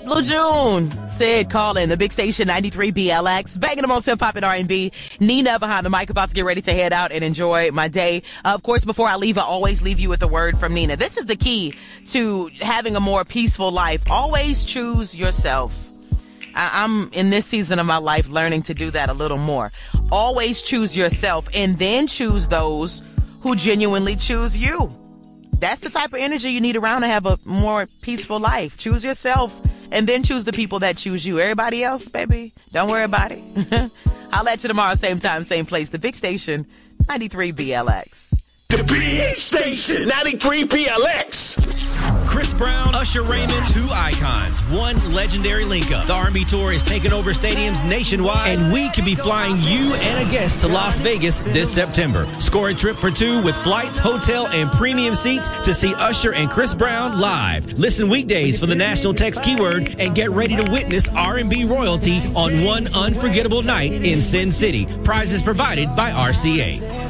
Blue June, Sid calling the big station 93 BLX, banging the most hip-hop and R&B. Nina behind the mic, about to get ready to head out and enjoy my day. Of course, before I leave, I always leave you with a word from Nina. This is the key to having a more peaceful life. Always choose yourself. I'm in this season of my life learning to do that a little more. Always choose yourself and then choose those who genuinely choose you. That's the type of energy you need around to have a more peaceful life. Choose yourself and then choose the people that choose you. Everybody else, baby, don't worry about it. I'll let you tomorrow, same time, same place. The big station, 93 BLX. The big station, 93 BLX. Chris Brown, Usher Raymond, two icons, one legendary link-up. The R&B Tour is taking over stadiums nationwide, and we could be flying you and a guest to Las Vegas this September. Score a trip for two with flights, hotel, and premium seats to see Usher and Chris Brown live. Listen weekdays for the national text keyword and get ready to witness R&B royalty on one unforgettable night in Sin City. Prizes provided by RCA.